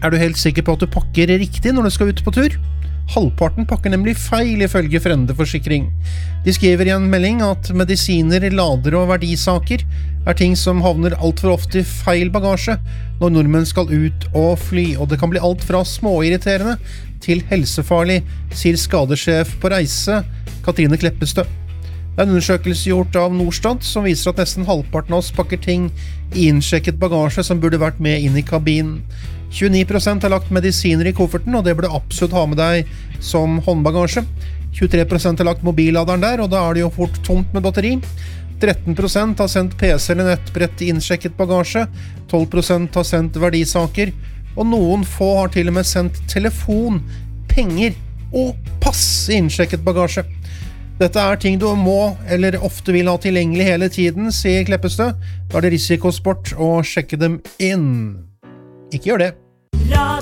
du helt sikker på at du pakker riktig når du skal ut på tur? Halvparten pakker nemlig feil ifølge Frende Forsikring. De skriver i en melding at medisiner, lader og verdisaker ting som havner alt for ofte i feil bagasje når nordmenn skal ut og fly, og det kan bli alt fra småirriterende til helsefarlig, sier skadesjef på reise, Katrine Kleppestø. Det en undersøkelse gjort av Norstat som viser at nesten halvparten av oss pakker ting i innsjekket bagasje som burde vært med inn i kabinen. 29% har lagt medisiner i kofferten, og det burde absolutt ha med deg som håndbagasje. 23% har lagt mobilladeren der, og da det jo fort tomt med batteri. 13% har sendt PC eller nettbrett i innsjekket bagasje. 12% har sendt verdisaker, og noen få har til og med sendt telefon, penger og pass i innsjekket bagasje. Dette ting du må eller ofte vil ha tilgjengelig hele tiden, sier Kleppestø. Da det risikosport å sjekke dem inn. Ikke gjør det.